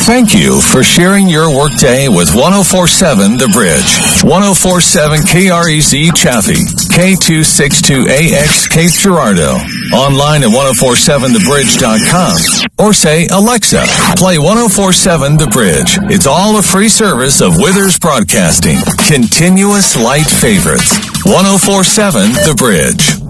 Thank you for sharing your workday with 1047 The Bridge. 1047 KREZ Chaffee, K262AX Cape Girardeau. Online at 1047thebridge.com. Or say, Alexa, play 1047 The Bridge. It's all a free service of Withers Broadcasting. Continuous light favorites. 1047 The Bridge.